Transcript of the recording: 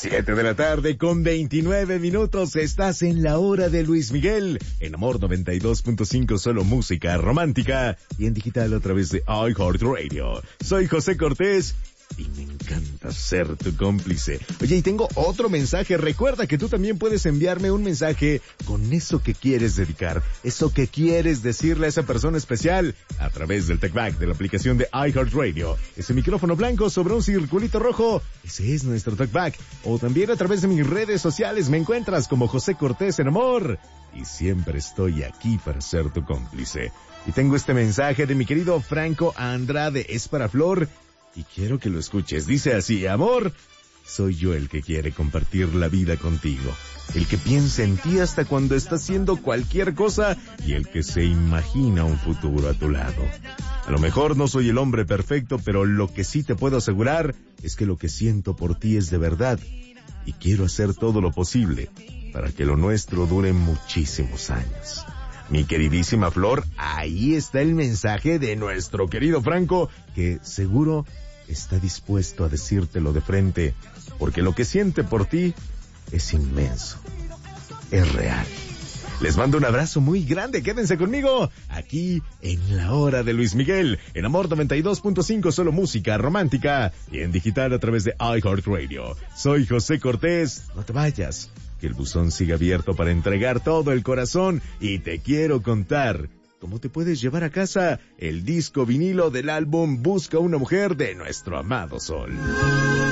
7 de la tarde con 29 minutos. Estás en la hora de Luis Miguel. En Amor 92.5, solo música romántica. Y en digital a través de iHeartRadio. Soy José Cortés. Y me encanta ser tu cómplice. Oye, y tengo otro mensaje. Recuerda que tú también puedes enviarme un mensaje con eso que quieres dedicar, eso que quieres decirle a esa persona especial, a través del TalkBack de la aplicación de iHeartRadio. Ese micrófono blanco sobre un circulito rojo, ese es nuestro TalkBack. O también a través de mis redes sociales me encuentras como José Cortés en Amor. Y siempre estoy aquí para ser tu cómplice. Y tengo este mensaje de mi querido Franco Andrade. Es para Flor. Y quiero que lo escuches. Dice así: amor, soy yo el que quiere compartir la vida contigo. El que piensa en ti hasta cuando está haciendo cualquier cosa y el que se imagina un futuro a tu lado. A lo mejor no soy el hombre perfecto, pero lo que sí te puedo asegurar es que lo que siento por ti es de verdad. Y quiero hacer todo lo posible para que lo nuestro dure muchísimos años. Mi queridísima Flor, ahí está el mensaje de nuestro querido Franco, que seguro está dispuesto a decírtelo de frente, porque lo que siente por ti es inmenso, es real. Les mando un abrazo muy grande, quédense conmigo, aquí en la hora de Luis Miguel, en Amor 92.5, solo música romántica, y en digital a través de iHeartRadio. Soy José Cortés, no te vayas, que el buzón siga abierto para entregar todo el corazón, y te quiero contar cómo te puedes llevar a casa el disco vinilo del álbum Busca una mujer de nuestro amado Sol.